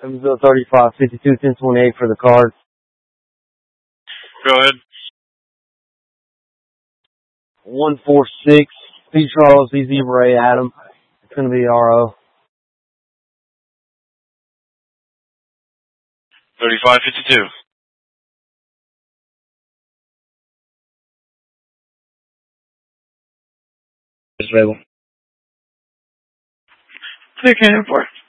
Evansville 3552 1028 for the card. Go ahead. 146 P. Charles D. Zebra Adam. It's going to be RO. 3552. It's Rebel. Clear cannon for.